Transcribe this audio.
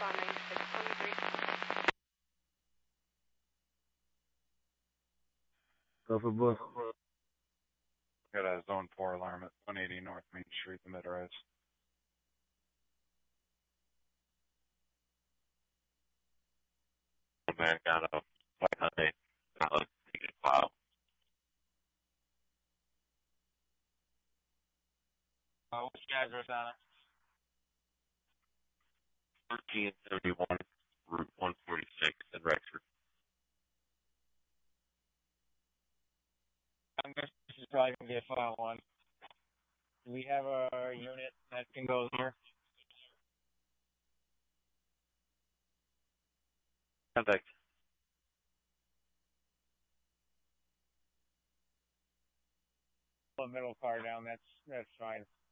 on 9613. Go for Bush. Got a zone 4 alarm at 180 North Main Street, the mid-rise. Man got a white Hyundai pallet taking a plow. What's the address on it? 1371 Route 146 in Rexford. I'm guessing this is probably going to be a file one. Do we have a unit that can go there? Contact. A middle car down, that's fine.